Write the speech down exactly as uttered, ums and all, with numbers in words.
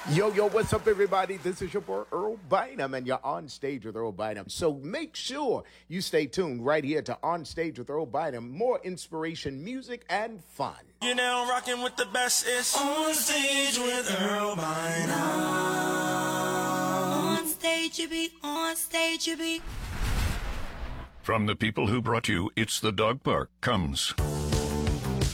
Yo, yo, what's up, everybody? This is your boy Earl Bynum, and you're on stage with Earl Bynum. So make sure you stay tuned right here to On Stage with Earl Bynum. More inspiration, music, and fun. You're now rocking with the best. It's On Stage with Earl Bynum. On stage you be, on stage you be. From the people who brought you It's the Dog Park comes